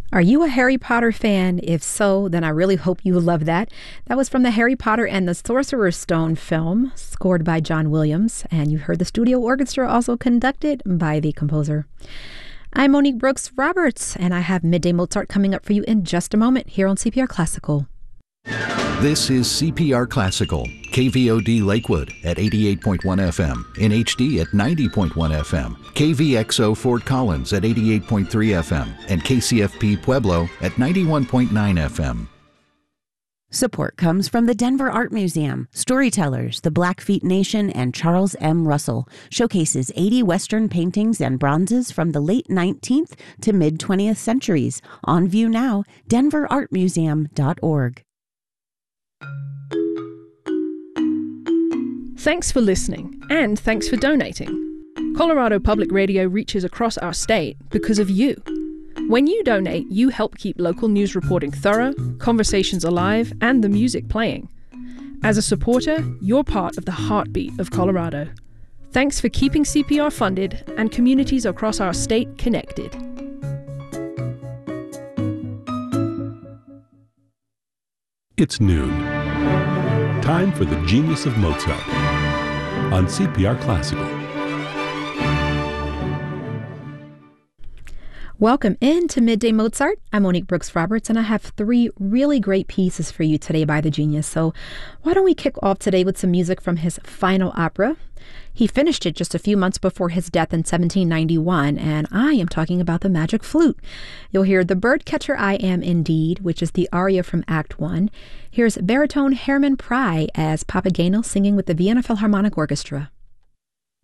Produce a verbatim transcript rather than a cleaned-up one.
Are you a Harry Potter fan? If so, then I really hope you love that. That was from the Harry Potter and the Sorcerer's Stone film, scored by John Williams, and you heard the studio orchestra also conducted by the composer. I'm Monique Brooks Roberts, and I have Midday Mozart coming up for you in just a moment here on C P R Classical. This is C P R Classical, K V O D Lakewood at eighty-eight point one F M, in H D at ninety point one F M, K V X O Fort Collins at eighty-eight point three F M, and K C F P Pueblo at ninety-one point nine F M. Support comes from the Denver Art Museum. Storytellers, the Blackfeet Nation, and Charles M. Russell showcases eighty Western paintings and bronzes from the late nineteenth to mid-twentieth centuries. On view now, denver art museum dot org. Thanks for listening, and thanks for donating. Colorado Public Radio reaches across our state because of you. When you donate, you help keep local news reporting thorough, conversations alive, and the music playing. As a supporter, you're part of the heartbeat of Colorado. Thanks for keeping C P R funded and communities across our state connected. It's noon. Time for the Genius of Mozart on C P R Classical. Welcome into Midday Mozart. I'm Monique Brooks Roberts, and I have three really great pieces for you today by the genius. So why don't we kick off today with some music from his final opera? He finished it just a few months before his death in seventeen ninety-one, and I am talking about the Magic Flute. You'll hear The Birdcatcher I Am Indeed, which is the aria from Act One. Here's baritone Hermann Prey as Papageno singing with the Vienna Philharmonic Orchestra.